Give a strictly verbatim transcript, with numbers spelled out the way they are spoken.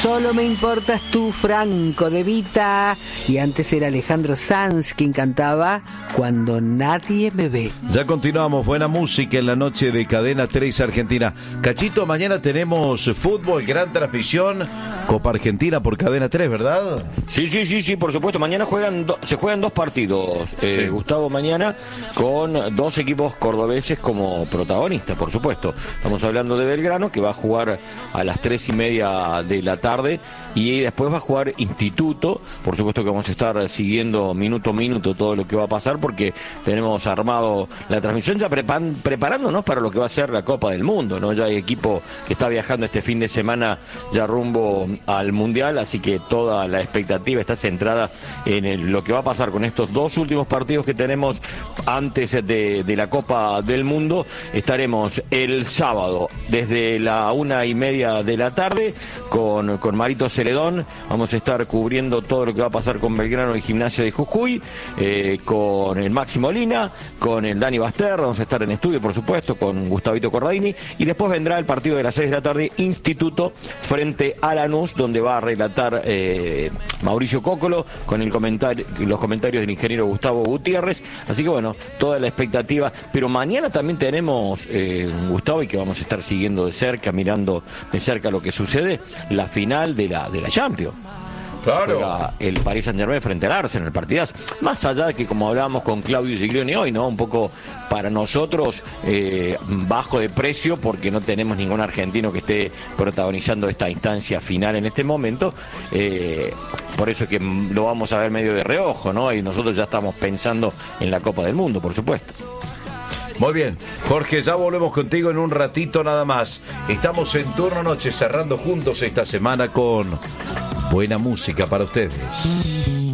Solo me importas tú, Franco De Vita. Y antes era Alejandro Sanz quien cantaba Cuando nadie me ve. Ya continuamos, buena música en la noche de Cadena tres Argentina. Cachito, mañana tenemos fútbol, gran transmisión, Copa Argentina por Cadena tres, ¿verdad? Sí, sí, sí, sí, por supuesto. Mañana juegan do- se juegan dos partidos, eh, Sí. Gustavo, mañana, con dos equipos cordobeses como protagonistas, por supuesto. Estamos hablando de Belgrano, que va a jugar a las tres y media de la tarde, y después va a jugar Instituto. Por supuesto que vamos a estar siguiendo minuto a minuto todo lo que va a pasar, porque tenemos armado la transmisión, ya prepan- preparándonos para lo que va a ser la Copa del Mundo, ¿no? Ya hay equipo que está viajando este fin de semana ya rumbo al Mundial, así que toda la expectativa está centrada en el- lo que va a pasar con estos dos últimos partidos que tenemos antes de, de la Copa del Mundo. Estaremos el sábado desde la una y media de la tarde con, con Marito Celedón. Vamos a estar cubriendo todo lo que va a pasar con Belgrano y Gimnasia de Jujuy, eh, con el Máximo Lina, con el Dani Baster. Vamos a estar en estudio, por supuesto, con Gustavito Corradini, y después vendrá el partido de las seis de la tarde, Instituto frente a Lanús, donde va a relatar eh, Mauricio Cócolo con el comentario, los comentarios del ingeniero Gustavo Gutiérrez. Así que bueno, toda la expectativa. Pero mañana también tenemos, eh, Gustavo, y que vamos a estar siguiendo de cerca, mirando de cerca lo que sucede, la final de la, de la Champions. Claro. Juega el Paris Saint-Germain frente al Arsenal, partidas. Más allá de que, como hablábamos con Claudio Giglioni hoy, ¿no? Un poco para nosotros eh, bajo de precio, porque no tenemos ningún argentino que esté protagonizando esta instancia final en este momento. Eh, por eso es que lo vamos a ver medio de reojo, ¿no? Y nosotros ya estamos pensando en la Copa del Mundo, por supuesto. Muy bien, Jorge, ya volvemos contigo en un ratito nada más. Estamos en Turno Noche cerrando juntos esta semana con buena música para ustedes.